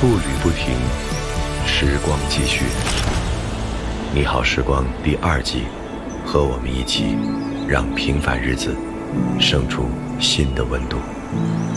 步履不停，时光继续。你好时光第2季，和我们一起，让平凡日子生出新的温度。